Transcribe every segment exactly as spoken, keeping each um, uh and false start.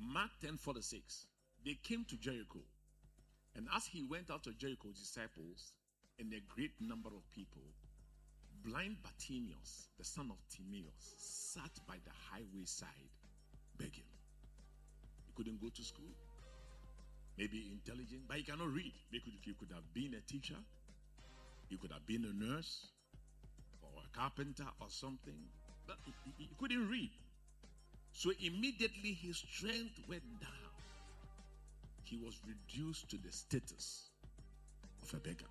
Mark ten forty-six. They came to Jericho. And as he went out of Jericho, disciples and a great number of people, blind Bartimaeus, the son of Timaeus, sat by the highway side begging. He couldn't go to school. Maybe intelligent, but he cannot read. He could, he could have been a teacher. He could have been a nurse or a carpenter or something. But he, he, he couldn't read. So immediately his strength went down. He was reduced to the status of a beggar.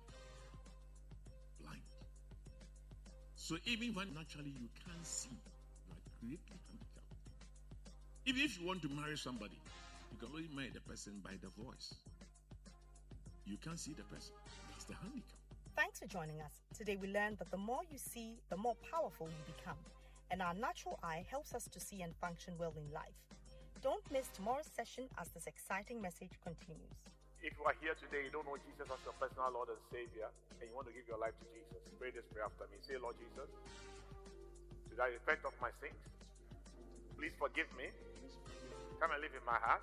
Blind. So even when naturally you can't see, you are greatly handicapped. Even if you want to marry somebody, you can only marry the person by the voice. You can't see the person. That's the handicap. Thanks for joining us. Today we learned that the more you see, the more powerful you become. And our natural eye helps us to see and function well in life. Don't miss tomorrow's session as this exciting message continues. If you are here today, you don't know Jesus as your personal Lord and Savior, and you want to give your life to Jesus, pray this prayer after me. Say, Lord Jesus, today I repent of my sins. Please forgive me. Come and live in my heart.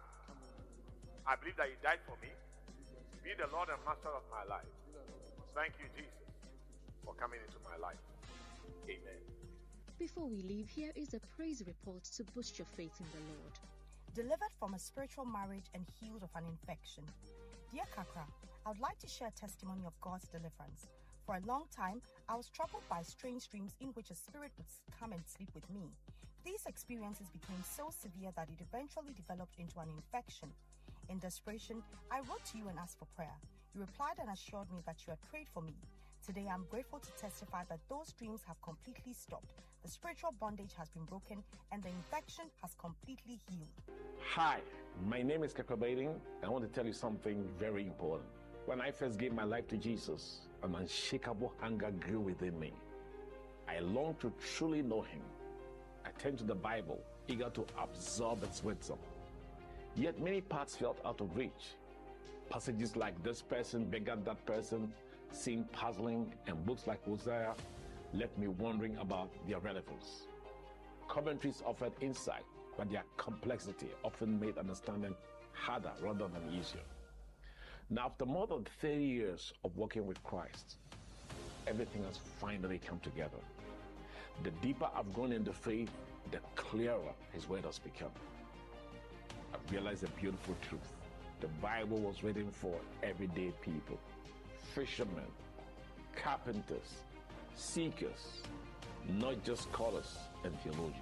I believe that you died for me. Be the Lord and Master of my life. Thank you, Jesus, for coming into my life. Amen. Before we leave, here is a praise report to boost your faith in the Lord. Delivered from a spiritual marriage and healed of an infection. Dear Kakra, I would like to share a testimony of God's deliverance. For a long time, I was troubled by strange dreams in which a spirit would come and sleep with me. These experiences became so severe that it eventually developed into an infection. In desperation, I wrote to you and asked for prayer. You replied and assured me that you had prayed for me. Today, I'm grateful to testify that those dreams have completely stopped. The spiritual bondage has been broken and the infection has completely healed. Hi, my name is Kakra. I want to tell you something very important. When I first gave my life to Jesus, an unshakable hunger grew within me. I longed to truly know him. I turned to the Bible, eager to absorb its wisdom. Yet many parts felt out of reach. Passages like this person begat that person seemed puzzling, and books like Hosea left me wondering about their relevance. Commentaries offered insight, but their complexity often made understanding harder rather than easier. Now, after more than thirty years of working with Christ, everything has finally come together. The deeper I've gone in the faith, the clearer his word has become. I've realized a beautiful truth. The Bible was written for everyday people. Fishermen, carpenters, seekers, not just scholars and theologians.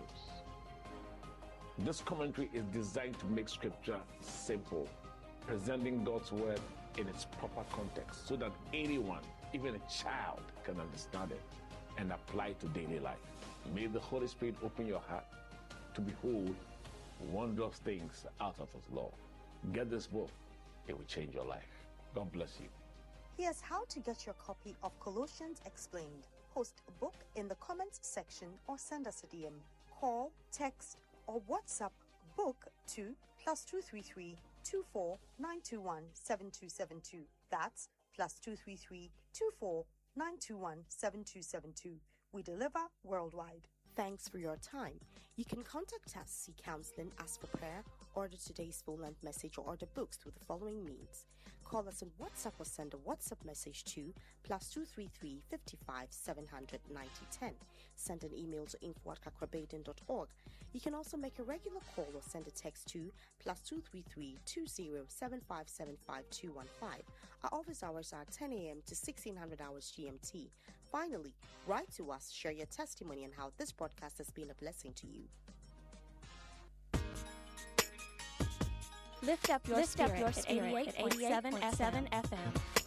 This commentary is designed to make scripture simple, presenting God's word in its proper context so that anyone, even a child, can understand it and apply it to daily life. May the Holy Spirit open your heart to behold wondrous things out of His law. Get this book, it will change your life. God bless you. Here's how to get your copy of Colossians Explained. Post a book in the comments section or send us a D M. Call, text, or WhatsApp book to plus two three three two four nine two one seven two seven two. That's plus two three three two four nine two one seven two seven two. We deliver worldwide. Thanks for your time. You can contact us, seek counseling, ask for prayer, order today's full-length message, or order books through the following means. Call us on WhatsApp or send a WhatsApp message to plus two three three five five seven hundred ninety ten. Send an email to info at kakrabaden dot org. You can also make a regular call or send a text to plus two three three two zero seven five seven five two one five. Our office hours are ten a.m. to sixteen hundred hours G M T. Finally, write to us, share your testimony and how this broadcast has been a blessing to you. Lift up your Lift spirit, up your at spirit eighty-eight point seven F M.